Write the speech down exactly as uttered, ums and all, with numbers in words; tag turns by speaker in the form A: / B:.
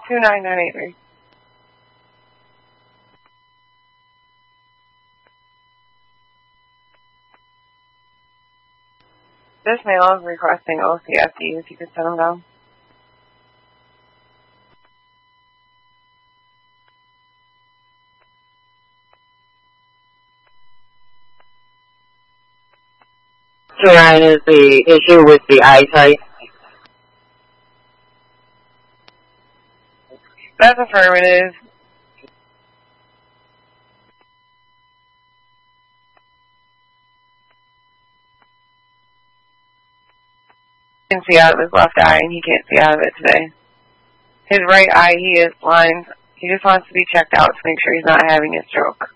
A: two nine nine eight three. This male is requesting O C F D if you could send him down.
B: two nine is the issue with the eyesight.
A: That's affirmative. He can see out of his left eye, and he can't see out of it today. His right eye, he is blind. He just wants to be checked out to make sure he's not having a stroke.